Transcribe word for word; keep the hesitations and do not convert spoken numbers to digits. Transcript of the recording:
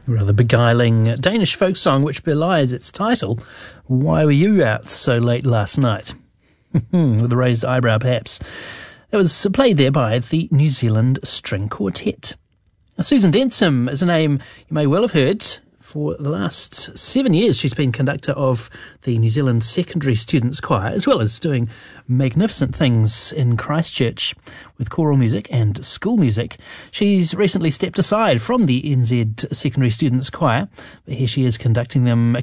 Rather beguiling Danish folk song which belies its title, Why Were You Out So Late Last Night? With a raised eyebrow, perhaps. It was played there by the New Zealand String Quartet. Now, Susan Densham is a name you may well have heard. For the last seven years, she's been conductor of the New Zealand Secondary Students Choir, as well as doing magnificent things in Christchurch with choral music and school music. She's recently stepped aside from the N Z Secondary Students Choir, but here she is conducting them